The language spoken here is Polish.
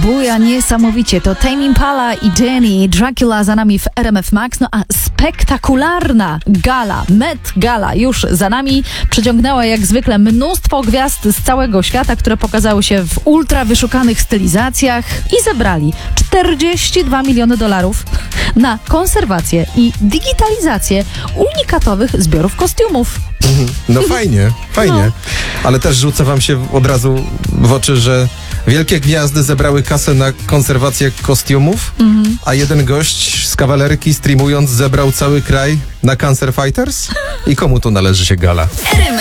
buja niesamowicie. To Tame Impala i Jenny, Dracula za nami w RMF Max. No a spektakularna gala, Met Gala już za nami. Przyciągnęła jak zwykle mnóstwo gwiazd z całego świata, które pokazały się w ultra wyszukanych stylizacjach i zebrali $42 miliony na konserwację i digitalizację unikatowych zbiorów kostiumów. No fajnie. No. Ale też rzuca wam się od razu w oczy, że wielkie gwiazdy zebrały kasę na konserwację kostiumów, a jeden gość z kawalerki streamując zebrał cały kraj na Cancer Fighters? I komu tu należy się gala? RMF